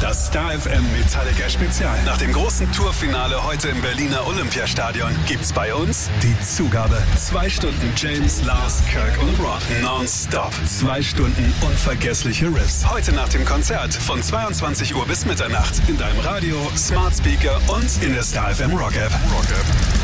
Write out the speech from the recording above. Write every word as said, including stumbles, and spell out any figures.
Das Star F M Metallica Spezial. Nach dem großen Tourfinale heute im Berliner Olympiastadion gibt's bei uns die Zugabe. Zwei Stunden James, Lars, Kirk und Rob. Non-stop. Zwei Stunden unvergessliche Riffs. Heute nach dem Konzert von zweiundzwanzig Uhr bis Mitternacht. In deinem Radio, Smart Speaker und in der Star F M Rock App. Rock App.